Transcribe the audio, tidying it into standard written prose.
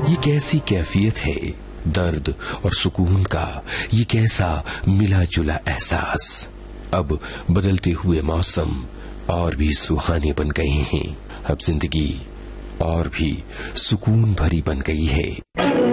ये कैसी कैफियत है दर्द और सुकून का, ये कैसा मिला जुला एहसास। अब बदलते हुए मौसम और भी सुहाने बन गए हैं, अब जिंदगी और भी सुकून भरी बन गई है।